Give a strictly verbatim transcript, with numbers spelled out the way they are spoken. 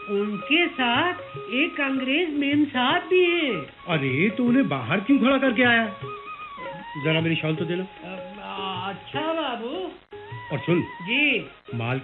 उनके साथ एक अंग्रेज मेम साहब भी हैं। अरे तो उन्हें बाहर क्यों खड़ा करके आया? जरा मेरी शॉल तो दे लो। अच्छा बाबू। और सुन जी। माल